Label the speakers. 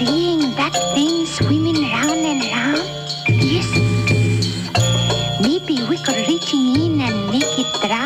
Speaker 1: seeing that thing swimming round and round? Yes. Maybe we could reach in and make it drown.